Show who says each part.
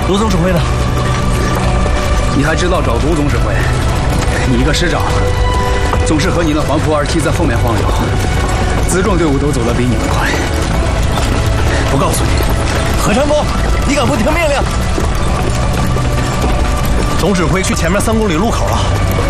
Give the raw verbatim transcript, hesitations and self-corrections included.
Speaker 1: 卢总指挥呢？
Speaker 2: 你还知道找卢总指挥？你一个师长，总是和你那黄埔二期在后面晃悠，辎重队伍都走得比你们快。不告诉你，
Speaker 1: 何长工，你敢不听命令？总指挥去前面三公里路口了。